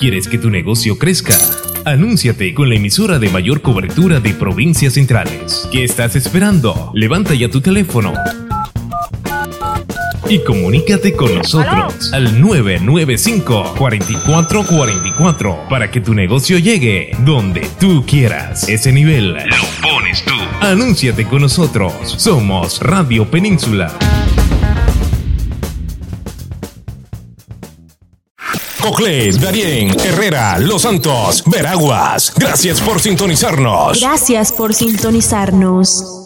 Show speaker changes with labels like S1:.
S1: ¿Quieres que tu negocio crezca? Anúnciate con la emisora de mayor cobertura de provincias centrales. ¿Qué estás esperando? Levanta ya tu teléfono y comunícate con nosotros al 995-4444 para que tu negocio llegue donde tú quieras. Ese nivel lo pones tú. Anúnciate con nosotros. Somos Radio Península.
S2: Coclé, Darién, Herrera, Los Santos, Veraguas. Gracias por sintonizarnos.
S3: Gracias por sintonizarnos.